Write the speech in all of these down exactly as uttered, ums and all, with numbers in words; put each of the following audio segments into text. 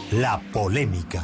La polémica.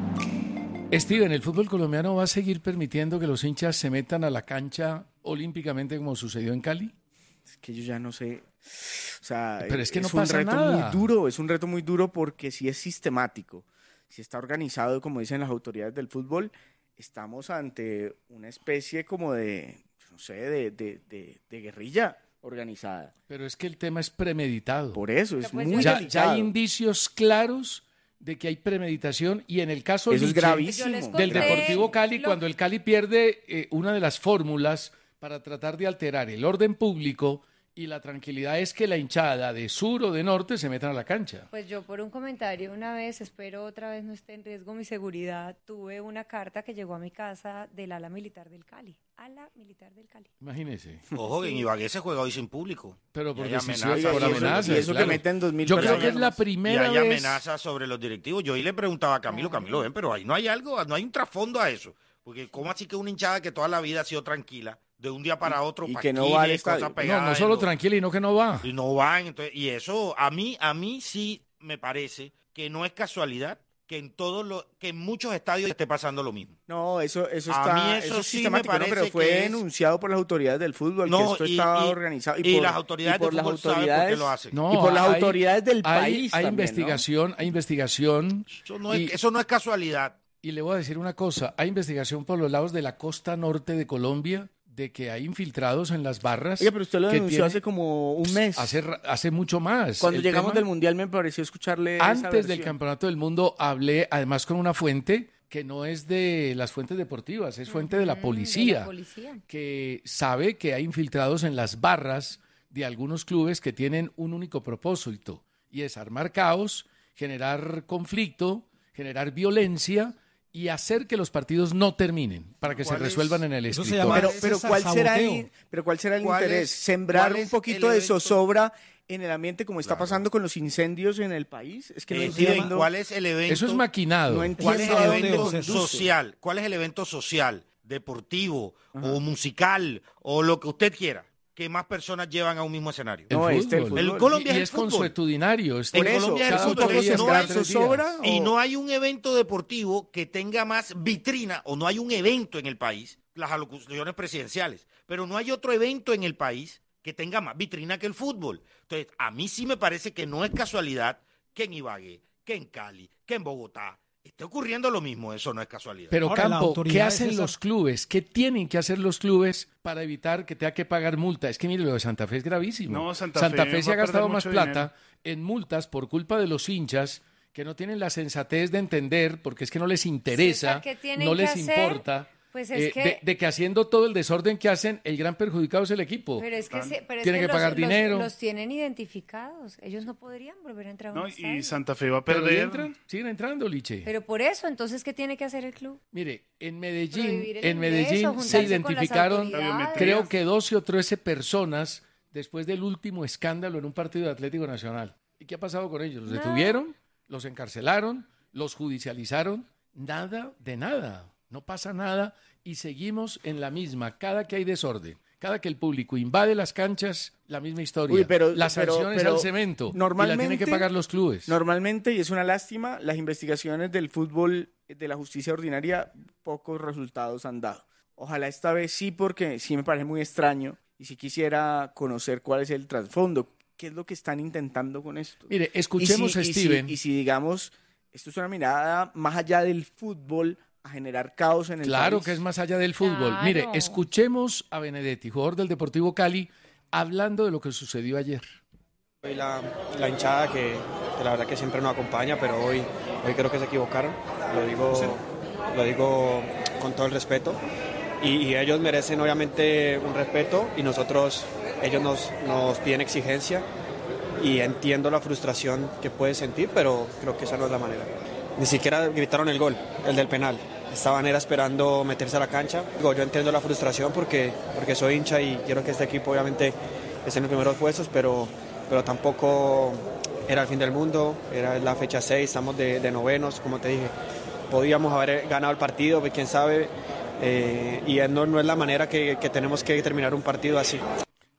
Steven, ¿el fútbol colombiano va a seguir permitiendo que los hinchas se metan a la cancha olímpicamente como sucedió en Cali? Es que yo ya no sé, o sea, pero es que no es un pasa reto nada. muy duro, es un reto muy duro porque si es sistemático, si está organizado, como dicen las autoridades del fútbol, estamos ante una especie como de, no sé, de, de, de, de guerrilla organizada. Pero es que el tema es premeditado. Por eso, es pues muy ya, delicado. ya hay indicios claros de que hay premeditación y en el caso Eso es Liche, gravísimo. del conté Deportivo Cali, lo- cuando el Cali pierde eh, una de las fórmulas para tratar de alterar el orden público y la tranquilidad es que la hinchada de sur o de norte se metan a la cancha. Pues yo por un comentario una vez, espero otra vez no esté en riesgo mi seguridad, tuve una carta que llegó a mi casa del ala militar del Cali. Ala militar del Cali. Imagínese. Ojo, que en Ibagué se juega hoy sin público. Pero por Y hay decisión, amenazas, por y eso- amenazas. y eso que claro. meten dos mil Yo creo que es personas. la Y primera hay vez. amenazas sobre los directivos. Yo hoy le preguntaba a Camilo, Camilo, ven, pero ahí no hay algo, no hay un trasfondo a eso. Porque ¿cómo así que una hinchada que toda la vida ha sido tranquila, de un día para otro, y que no va al estadio? No, no solo tranquila y no que no va. Y no van, entonces, y eso a mí, a mí sí me parece que no es casualidad que en todos los, que en muchos estadios esté pasando lo mismo. No, eso, eso A está, mí eso eso es sí sistemático, me ¿no? parece Pero fue que es- denunciado por las autoridades del fútbol, No, que esto y- estaba y- organizado. y por- las autoridades y por de las fútbol saben por qué autoridades, lo hacen. No, y por las hay- autoridades del hay- país Hay, también, ¿no? investigación, hay investigación. Eso no es, y, eso no es casualidad. y le voy a decir una cosa, hay investigación por los lados de la costa norte de Colombia de que hay infiltrados en las barras. Oye, pero usted lo que denunció tienen- hace como un mes. Hace, ra- hace mucho más. Cuando El llegamos tema- del Mundial me pareció escucharle esa Antes del versión. Campeonato del Mundo hablé además con una fuente que no es de las fuentes deportivas, es fuente de la Mm, policía, de la policía. que sabe que hay infiltrados en las barras de algunos clubes que tienen un único propósito, y es armar caos, generar conflicto, generar violencia y hacer que los partidos no terminen para que se ¿Cuál es? resuelvan en el Eso se escritorio. llama- Pero, Ese pero es ¿cuál será el, saboteo. pero cuál será el ¿Cuál interés? es- Sembrar cuál un es poquito el de evento? zozobra en el ambiente como está Claro. pasando con los incendios en el país. Es que no Eh, entiendo. Steven, ¿cuál es el evento? Eso es maquinado. No entiendo. ¿Cuál es el a dónde evento conduce. social? ¿Cuál es el evento social, deportivo o musical o lo que usted quiera que más personas llevan a un mismo escenario? El No, este, el fútbol. fútbol. El Colombia y es es el fútbol. consuetudinario. este- Por En eso, Colombia es cada el un fútbol, poco y no sembrar hay- zozobra. Y o- no hay un evento deportivo que tenga más vitrina o no hay un evento en el país, las alocuciones presidenciales, pero no hay otro evento en el país que tenga más vitrina que el fútbol. Entonces, a mí sí me parece que no es casualidad que en Ibagué, que en Cali, que en Bogotá esté ocurriendo lo mismo. Eso no es casualidad. Pero Ahora, la Campo, autoridad ¿qué es hacen esa- los clubes? ¿Qué tienen que hacer los clubes para evitar que tenga que pagar multa? Es que mire, lo de Santa Fe es gravísimo. No, Santa Santa Fe Fe se va ha a perder gastado más mucho plata en multas por culpa de los hinchas que no tienen la sensatez de entender, porque es que no les interesa, ¿qué tienen no que les hacer? importa. Pues es eh, que- de, de que haciendo todo el desorden que hacen, el gran perjudicado es el equipo. Pero es que, se- pero es Tiene que los- pagar los- dinero. Los, tienen identificados. Ellos no podrían volver a entrar a un No, estadio. y Santa Fe va a Pero perder. ya entran, siguen entrando, Liche. Pero por eso, entonces, ¿qué tiene que hacer el club? Mire, en Medellín, Prohibir el en ingreso, Medellín se juntarse con las identificaron, autoridades. creo que doce o trece personas después del último escándalo en un partido de Atlético Nacional. ¿Y qué ha pasado con ellos? ¿Los Nada. detuvieron? ¿Los encarcelaron? ¿Los judicializaron? Nada de nada. No pasa nada y seguimos en la misma. Cada que hay desorden, cada que el público invade las canchas, la misma historia. Uy, pero- las pero- sanciones pero al cemento. y la normalmente- tienen que pagar los clubes. Normalmente, y es una lástima, las investigaciones del fútbol, de la justicia ordinaria, pocos resultados han dado. Ojalá esta vez sí, porque sí me parece muy extraño y sí quisiera conocer cuál es el trasfondo, qué es lo que están intentando con esto. Mire, escuchemos y a si, y si- Steven. Y si, digamos, esto es una mirada más allá del fútbol a generar caos en el Claro país. que es más allá del fútbol. Claro. Mire, escuchemos a Benedetti, jugador del Deportivo Cali, hablando de lo que sucedió ayer. Hoy la, la hinchada que, que la verdad que siempre nos acompaña, pero hoy, hoy creo que se equivocaron, lo digo, lo digo con todo el respeto, y, y ellos merecen obviamente un respeto y nosotros, ellos nos, nos piden exigencia y entiendo la frustración que pueden sentir, pero creo que esa no es la manera. Ni siquiera gritaron el gol, el del penal. Estaban era esperando meterse a la cancha. Digo, yo entiendo la frustración porque, porque soy hincha y quiero que este equipo obviamente esté en los primeros puestos, pero, pero tampoco era el fin del mundo, era la fecha seis, estamos de, de novenos, como te dije. Podíamos haber ganado el partido, pues, quién sabe, eh, y no, no es la manera que, que tenemos que terminar un partido así.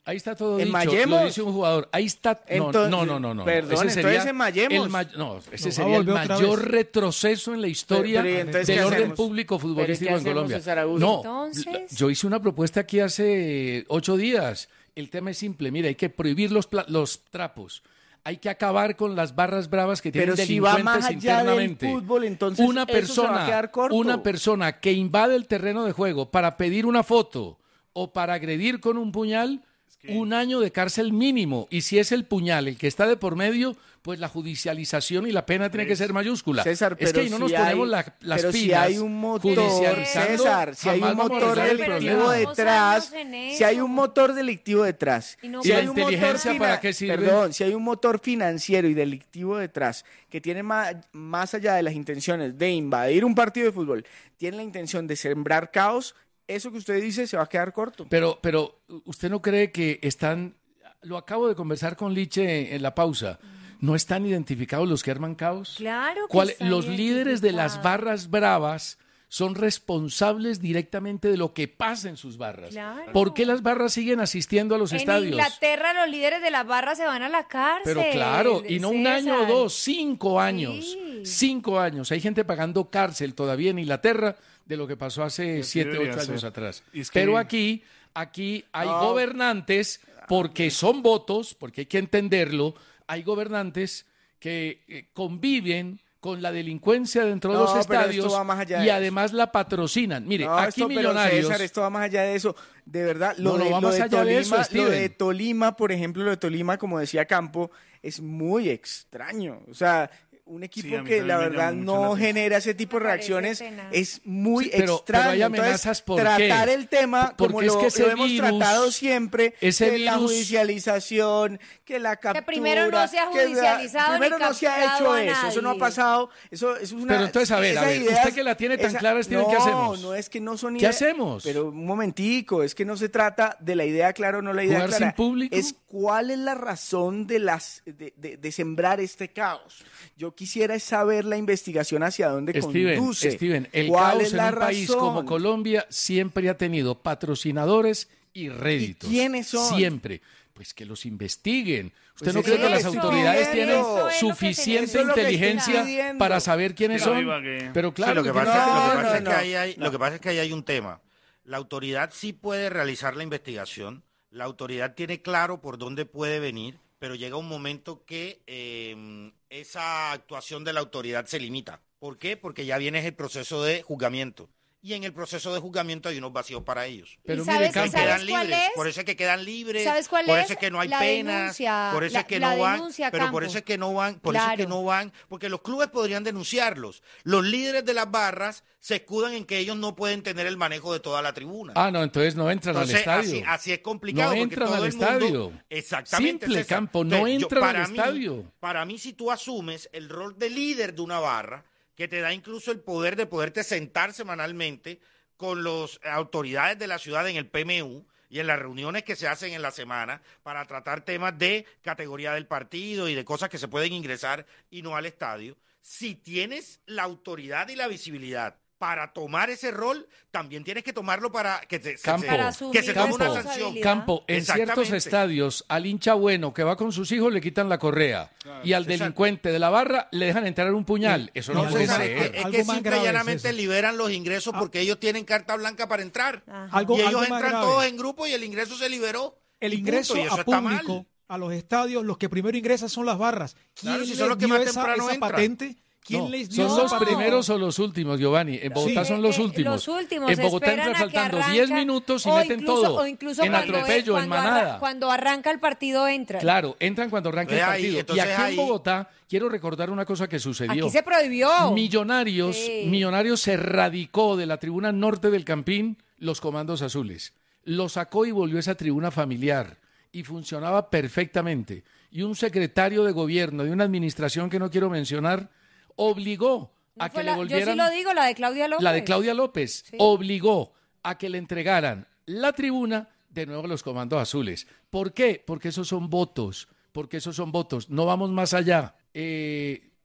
Ahí está todo ¿En dicho, Mayemos? lo dice un jugador. Ahí está. No, Entonces, no, no, no, no. perdón, ese sería entonces en Mayemos. el ma- no, ese Nos sería el volvió otra mayor vez. retroceso en la historia Pero, pero, entonces, del ¿qué orden hacemos? público ¿Pero futbolístico qué en hacemos, Colombia. César Augusto? No, Entonces- yo hice una propuesta aquí hace ocho días. El tema es simple. Mira, hay que prohibir los, pla- los trapos. Hay que acabar con las barras bravas que tienen Pero si va delincuentes más allá del internamente. fútbol, entonces una eso se va a persona, quedar corto. una persona que invade el terreno de juego para pedir una foto o para agredir con un puñal, un año de cárcel mínimo. Y si es el puñal el que está de por medio, pues la judicialización y la pena tiene que ser mayúscula. César, es que pero ahí no si nos hay- ponemos la- las pero pilas. si hay un motor, judicializando, César, si hay jamás un vamos a motor resolver el delictivo problema. Llevamos detrás, años en si hay eso. un motor delictivo detrás, Y no si ¿Y hay la un motor inteligencia fina- para qué sirve? Perdón, si hay un motor financiero y delictivo detrás que tiene más, más allá de las intenciones de invadir un partido de fútbol, tiene la intención de sembrar caos, eso que usted dice se va a quedar corto. Pero, pero, ¿usted no cree que están, lo acabo de conversar con Liche en la pausa, ¿no están identificados los que arman caos? Claro que ¿Cuál- están los líderes de las identificados. barras bravas son responsables directamente de lo que pasa en sus barras. Claro. ¿Por qué las barras siguen asistiendo a los En estadios? Inglaterra los líderes de las barras se van a la cárcel. Pero claro, y no un César. año o dos, cinco años. Sí. Cinco años. Hay gente pagando cárcel todavía en Inglaterra de lo que pasó hace así siete, debería ocho años ser. atrás. Y es que- Pero aquí, aquí hay No. gobernantes, porque son votos, porque hay que entenderlo, hay gobernantes que eh, conviven con la delincuencia dentro de No, los pero esto estadios va más allá y de eso. además la patrocinan. Mire, No, aquí esto, pero Millonarios... César, esto va más allá de eso. De verdad, lo, No, no de, va lo más de allá de Tolima, eso, lo Steven. de Tolima, por ejemplo, lo de Tolima, como decía Campo, es muy extraño. O sea, un equipo Sí, a mí que también la me verdad llama mucho la no atención. genera ese tipo de Me parece reacciones tenaz. es muy Sí, pero- extraño. pero hay Entonces, amenazas, ¿por tratar qué? el tema Porque como es lo, que ese lo hemos virus- tratado siempre, ese que la virus- judicialización, que la captura... primero no se ha que la- judicializado ni Primero no se ha capturado hecho a eso, eso no ha nadie. pasado, eso, eso es una... Pero entonces, a ver, a esa ver, idea usted es- que la tiene tan esa- clara, Steven, no, ¿qué hacemos? No, es que no son ¿Qué ideas- hacemos? Pero un momentico, es que no se trata de la idea clara o no la idea ¿Jugar clara. sin público? Es cuál es la razón de, las, de, de- de sembrar este caos. Yo quisiera saber la investigación hacia dónde Steven, conduce. Steven, el ¿Cuál caos es en la un país razón? como Colombia siempre ha tenido patrocinadores y réditos. ¿Y quiénes son? Siempre. Pues que los investiguen. ¿Usted Pues no eso cree es que lo las que estoy autoridades pidiendo. tienen Eso es lo que se suficiente necesita. Eso es lo que estoy inteligencia pidiendo. para saber quiénes Que no son? divague. Pero claro, Sí, lo que que pasa, tienen- es que- lo que No, pasa no, es que no. ahí hay, lo que pasa es que ahí hay un tema. La autoridad sí puede realizar la investigación, la autoridad tiene claro por dónde puede venir, pero llega un momento que eh, esa actuación de la autoridad se limita. ¿Por qué? Porque ya viene el proceso de juzgamiento. Y en el proceso de juzgamiento hay unos vacíos para ellos. Pero ¿Y mire, sabes- Campo, sabes Quedan cuál libres, es? por eso es que quedan libres, ¿Sabes cuál por es? eso es que no hay La penas, denuncia, por eso la- es que la no van, denuncia, pero por Campo. eso es que no van, por eso es que Claro. no van, porque los clubes podrían denunciarlos. Los líderes de las barras se escudan en que ellos no pueden tener el manejo de toda la tribuna. Ah, no, entonces no entran Entonces, al estadio. así, así es complicado. No porque entran todo al el mundo- estadio. Exactamente. Simple, César. Campo, no Entonces, yo- entran al para mí- estadio. Para mí, si tú asumes el rol de líder de una barra, que te da incluso el poder de poderte sentar semanalmente con las autoridades de la ciudad en el P M U y en las reuniones que se hacen en la semana para tratar temas de categoría del partido y de cosas que se pueden ingresar y no al estadio, si tienes la autoridad y la visibilidad para tomar ese rol, también tienes que tomarlo para que, te- se- Campo, se, Para que asumir se tome una Campo, sanción. responsabilidad. Campo, en ciertos Exactamente. estadios, al hincha bueno que va con sus hijos le quitan la correa y al César. delincuente de la barra le dejan entrar un puñal. Eso no, No, puede César, ser. es que, es Algo que más simple y grave es llanamente eso. liberan los ingresos porque ellos tienen carta blanca para entrar. Ajá. Algo, y ellos algo más entran grave. todos en grupo y el ingreso se liberó. El Y ingreso punto, y eso a está mal. público, a los estadios, los que primero ingresan son las barras. ¿Quién Claro, si les son los que dio más esa, temprano esa entran. patente? ¿Quién No, les dio ¿son esa los patente? primeros o los últimos, Giovanni? En Bogotá Sí. son los Eh, eh, últimos. los últimos, En Bogotá esperan entra a que faltando arranca, diez minutos y o meten incluso- todo. o incluso en cuando atropello, es- en cuando arra- manada. Cuando arranca el partido entran. Claro, entran cuando arranca el Ve ahí, partido. Y entonces aquí ahí- en Bogotá, quiero recordar una cosa que sucedió. Aquí se prohibió. Millonarios, Sí. Millonarios se radicó de la tribuna norte del Campín los comandos azules. Lo sacó y volvió a esa tribuna familiar y funcionaba perfectamente. Y un secretario de gobierno de una administración que no quiero mencionar obligó No a fue que la- le volvieran Yo sí lo digo, la de Claudia López. la de Claudia López Sí. obligó a que le entregaran la tribuna de nuevo a los comandos azules. ¿Por qué? Porque esos son votos, porque esos son votos. No vamos más allá. Eh,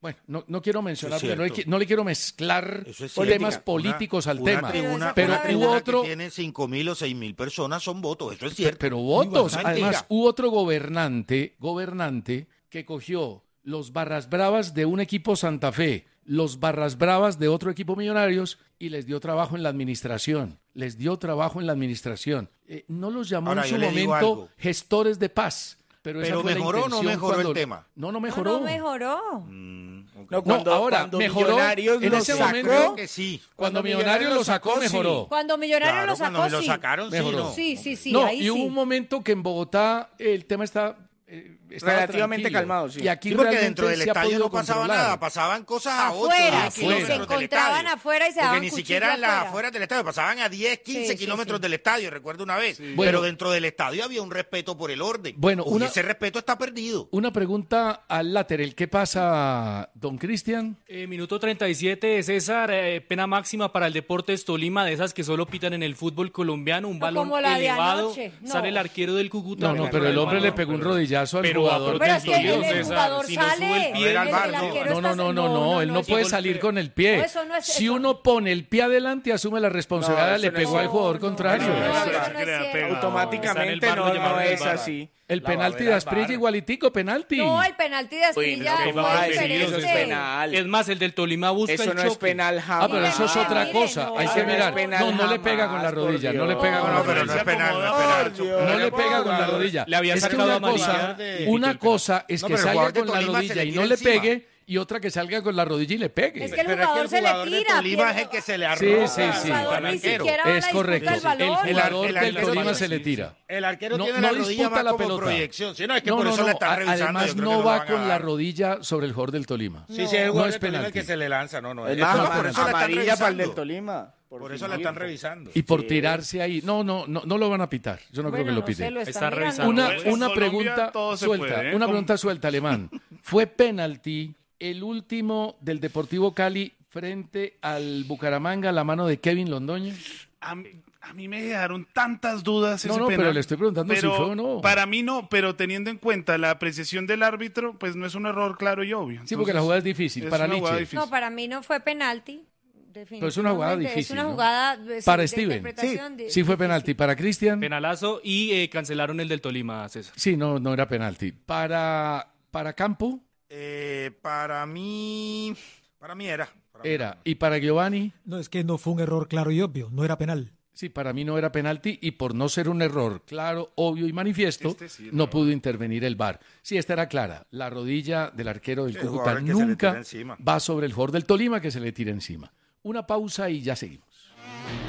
Bueno, no, no quiero mencionar, Es porque no, le, cierto. qui- no le quiero mezclar Eso es temas cierto. políticos Una- al una tema. Tribuna, pero una hubo tribuna otro, que tiene cinco mil o seis mil personas son votos, eso es Pe- cierto. Pero votos. Mentira. Además, hubo otro gobernante, gobernante que cogió los barras bravas de un equipo Santa Fe, los barras bravas de otro equipo Millonarios y les dio trabajo en la administración. Les dio trabajo en la administración. Eh, no los llamó Ahora, en yo su le digo momento algo. gestores de paz. Pero, esa Pero fue la ¿mejoró o no intención mejoró el cuando- tema? No, no No, mejoró. no mejoró. Mm, ok. No, cuando, ahora, cuando mejoró Millonarios en lo ese sacó, momento. Creo que sí. Cuando cuando Millonarios lo sacó, sí. mejoró. Cuando Millonarios Claro, lo sacó, cuando lo sí. sacaron, sí, Mejoró. no. Sí, sí, sí, no, ahí y hubo sí. un momento que en Bogotá el tema está eh, estaba Relativamente tranquilo. calmado, sí. Y aquí Sí, porque realmente dentro del se ha estadio podido no pasaba controlar. nada, pasaban cosas a ocho, Afuera, diez sí, kilómetros se del encontraban estadio. afuera y se Porque daban ni cuchillo siquiera en las afuera. afueras del estadio, pasaban a diez, quince Sí, sí, kilómetros sí. del estadio, recuerdo una vez. Bueno. Pero dentro del estadio había un respeto por el orden. Bueno, Hoy una- ese respeto está perdido. Una pregunta al lateral. ¿Qué pasa, don Cristian? Eh, minuto treinta y siete, César, eh, pena máxima para el Deportes Tolima, de esas que solo pitan en el fútbol colombiano, un No balón como la de elevado, anoche, no. sale el arquero del Cúcuta. No, no, pero el hombre le pegó un rodillazo al Pero va jugador por Pero del es que dentro, el, Tolima. el César, jugador si no sube sale. el pie, el el bar, no. arquero No, no, está- no, no, no, él no eso- puede salir con el pie. No, eso no es- Si eso- uno pone el pie adelante, asume la responsabilidad, No, le eso no pegó es- al jugador no, contrario. no, No, eso eso no es es que le da cierto. pega. Automáticamente Está en el no, bar, lo no llamaron es el bar. así. El La penalti babera de al Asprilla bar. igualitico, penalti. No, el penalti de Uy, Asprilla no, que ¿cómo va va a a decir decir eso? eso es diferente. penal? Es más, el del Tolima busca Eso el no choque. es penal jamás. Ah, pero eso es Mire, otra mire, cosa. no, Hay eso que no es mirar. penal No, no le pega con la jamás, por rodilla. No le Dios. pega con No, la no, pero no rodilla. es penal, no es Oh, penal. Dios. No le pega con la rodilla. Le había Es que sacado una amarilla cosa, de- una cosa es No, que pero el salga jugador de con la Tolima se rodilla le y tira no le encima. pegue, y otra que salga con la rodilla y le pegue. Es que el Pero es que jugador el se le jugador de tira. Tolima pierde- es el que se le Sí, arroja. sí, El sí. jugador ni arquero. siquiera va a la Es disputa correcto. del balón. El jugador El del arquero Tolima tiene- se le tira. El arquero No- tiene no la rodilla disputa más la como pelota. proyección. Sí, no, es que No, por no, eso no. le están a- revisando. Además, yo creo no que lo va van a con la dar. rodilla sobre el jugador del Tolima. Sí, sí, es el No jugador es del Tolima el penalti. que se le lanza. No, no. Es eso más, por eso la están amarilla para el del revisando. Tolima. Por eso la están revisando. Y por Sí. tirarse ahí. No, no, no, no lo van a pitar. Yo no creo que Bueno, lo no sé, piten. lo Está están mirando. revisando. Una, En una Colombia pregunta todo se suelta, puede, ¿eh? una Como- pregunta suelta, Alemán. ¿Fue penalti el último del Deportivo Cali frente al Bucaramanga a la mano de Kevin Londoño? A mí, a mí me dejaron tantas dudas No, ese no, penal. pero le estoy preguntando si Pero fue o no. Para mí no, pero teniendo en cuenta la apreciación del árbitro, pues no es un error claro y obvio. Sí, porque la Entonces, jugada es difícil. es para una jugada Nietzsche. difícil. No, para mí no fue penalti. Pero es una jugada definitivamente. difícil, Es una ¿no? jugada de- Para de Steven. interpretación de- Sí fue penalti. Para Cristian. Penalazo y eh, cancelaron el del Tolima, César. Sí, no, no era penalti. Para, para Campo Eh, para mí, para mí era. Para mí era. Y para Giovanni, No, es que no fue un error claro y obvio, no era penal. sí, para mí no era penalti y por no ser un error claro, obvio y manifiesto, Este sí, no no. pudo intervenir el V A R. Sí, esta era clara. La rodilla del arquero del Sí, el Cúcuta jugador que se le nunca tira encima. va sobre el jugador del Tolima que se le tira encima. Una pausa y ya seguimos.